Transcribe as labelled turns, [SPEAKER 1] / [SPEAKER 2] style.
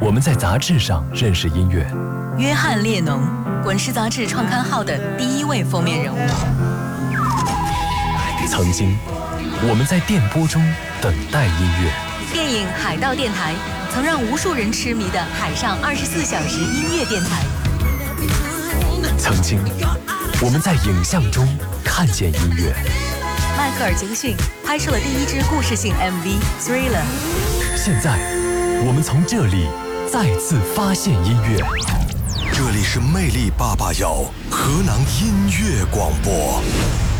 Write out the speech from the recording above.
[SPEAKER 1] 我们在杂志上认识音乐。
[SPEAKER 2] 约翰列侬，滚石杂志创刊号的第1位封面人物。
[SPEAKER 1] 曾经，我们在电波中等待音乐。
[SPEAKER 2] 电影《海盗电台》曾让无数人痴迷的海上24小时音乐电台。
[SPEAKER 1] 曾经，我们在影像中看见音乐。
[SPEAKER 2] 迈克尔·杰克逊拍摄了第1支故事性 MV《Thriller》。
[SPEAKER 1] 现在，我们从这里再次发现音乐。
[SPEAKER 3] 这里是魅力881河南音乐广播。